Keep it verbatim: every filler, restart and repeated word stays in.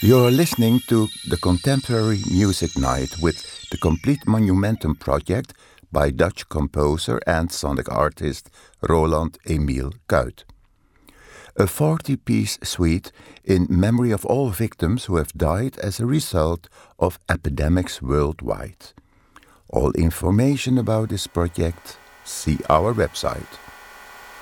You're listening to the Contemporary Music Night with the Complete Monumentum project by Dutch composer and sonic artist Roland Emile Kuyt. A forty-piece suite in memory of all victims who have died as a result of epidemics worldwide. All information about this project, see our website.